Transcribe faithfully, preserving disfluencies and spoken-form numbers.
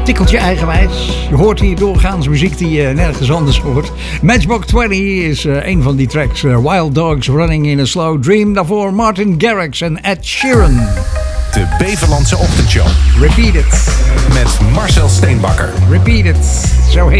tikkeltje eigenwijs. Je hoort hier doorgaans muziek die je nergens anders hoort. Matchbox twintig is uh, een van die tracks. Uh, Wild Dogs Running in a Slow Dream. Daarvoor Martin Garrix en Ed Sheeran. De Beverlandse Ochtendshow. Repeat It. Met Marcel Steenbakker. Repeat It. Zo heet